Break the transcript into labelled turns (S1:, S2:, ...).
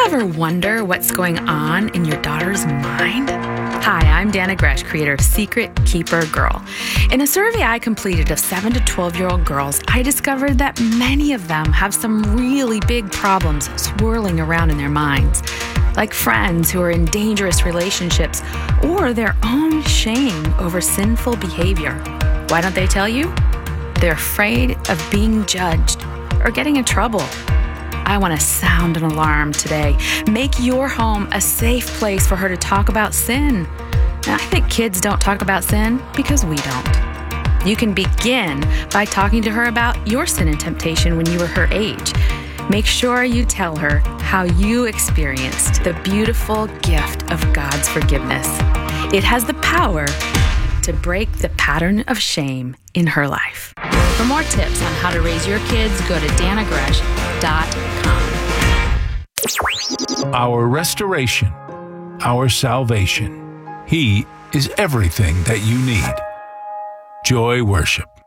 S1: ever wonder what's going on in your daughter's mind? Hi, I'm Dana Gresh, creator of Secret Keeper Girl. In a survey I completed of 7 to 12-year-old girls, I discovered that many of them have some really big problems swirling around in their minds, like friends who are in dangerous relationships or their own shame over sinful behavior. Why don't they tell you? They're afraid of being judged or getting in trouble. I want to sound an alarm today. Make your home a safe place for her to talk about sin. Now, I think kids don't talk about sin because we don't. You can begin by talking to her about your sin and temptation when you were her age. Make sure you tell her how you experienced the beautiful gift of God's forgiveness. It has the power to break the pattern of shame in her life. For more tips on how to raise your kids, go to danagresh.com.
S2: Our restoration, our salvation. He is everything that you need. Joy Worship.